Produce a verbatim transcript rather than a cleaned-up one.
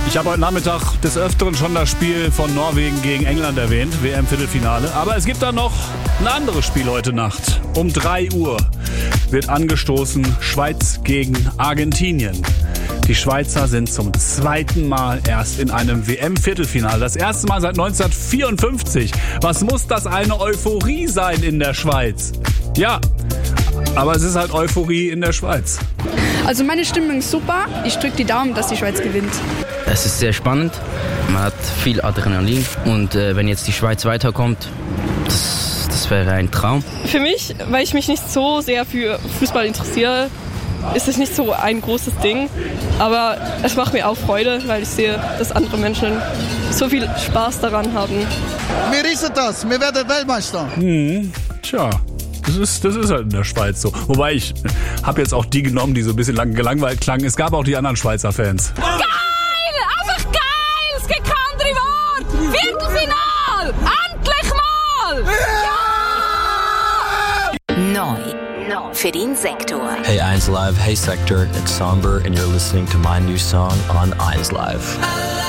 Ich habe heute Nachmittag des Öfteren schon das Spiel von Norwegen gegen England erwähnt, W M-Viertelfinale. Aber es gibt da noch ein anderes Spiel heute Nacht. Um drei Uhr wird angestoßen Schweiz gegen Argentinien. Die Schweizer sind zum zweiten Mal erst in einem W M-Viertelfinale. Das erste Mal seit neunzehnhundertvierundfünfzig. Was muss das eine Euphorie sein in der Schweiz? Ja, aber es ist halt Euphorie in der Schweiz. Also meine Stimmung ist super. Ich drücke die Daumen, dass die Schweiz gewinnt. Es ist sehr spannend. Man hat viel Adrenalin. Und äh, wenn jetzt die Schweiz weiterkommt, das, das wäre ein Traum. Für mich, weil ich mich nicht so sehr für Fußball interessiere, ist es nicht so ein großes Ding. Aber es macht mir auch Freude, weil ich sehe, dass andere Menschen so viel Spaß daran haben. Wir ist das. Wir werden Weltmeister. Hm, tja. Das ist, das ist halt in der Schweiz so. Wobei, ich habe jetzt auch die genommen, die so ein bisschen lang, gelangweilt klangen. Es gab auch die anderen Schweizer Fans. Geil! Einfach geil! Es gibt kein andere Wort! Viertelfinal! Endlich mal! Ja! Neu. Neu. Für den Sektor. Hey eins Live, hey Sector, it's Somber and you're listening to my new song on eins Live.